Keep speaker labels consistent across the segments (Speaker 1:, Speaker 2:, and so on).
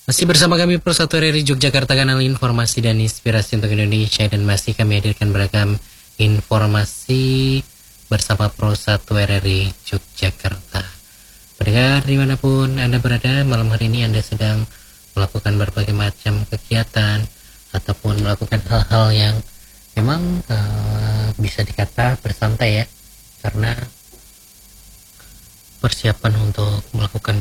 Speaker 1: Masih bersama kami Persatu RRI Yogyakarta, kanal informasi dan inspirasi untuk Indonesia, dan masih kami hadirkan beragam informasi bersama Persatu RRI Yogyakarta. Pendengar dimanapun Anda berada, malam hari ini Anda sedang melakukan berbagai macam kegiatan ataupun melakukan hal-hal yang memang bisa dikata bersantai ya, karena persiapan untuk melakukan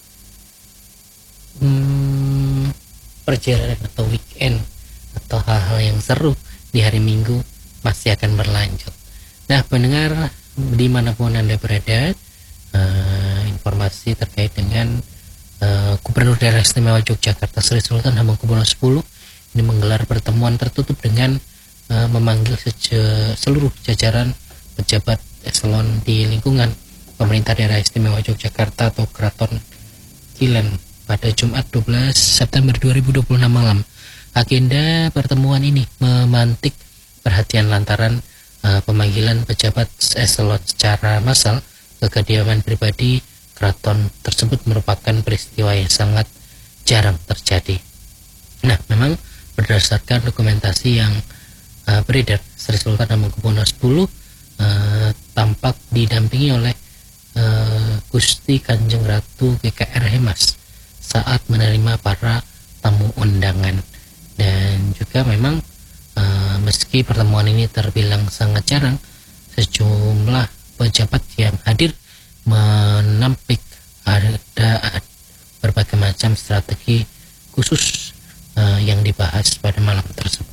Speaker 1: perjalanan atau weekend atau hal-hal yang seru di hari Minggu masih akan berlanjut. Nah, pendengar dimanapun Anda berada, informasi terkait dengan Gubernur Daerah Istimewa Yogyakarta Sri Sultan Hamengkubuwono X ini menggelar pertemuan tertutup dengan memanggil seluruh jajaran pejabat eselon di lingkungan Pemerintah Daerah Istimewa Yogyakarta atau Keraton Kilen pada Jumat 12 September 2026 malam. Agenda pertemuan ini memantik perhatian lantaran pemanggilan pejabat eselon secara massal ke kediaman pribadi keraton tersebut merupakan peristiwa yang sangat jarang terjadi. Nah, memang berdasarkan dokumentasi yang beredar, Sri Sultan Hamengkubuwono X tampak didampingi oleh Gusti Kanjeng Ratu GKR Hemas saat menerima para tamu undangan. Dan juga memang meski pertemuan ini terbilang sangat jarang, sejumlah pejabat yang hadir menampik ada berbagai macam strategi khusus yang dibahas pada malam tersebut.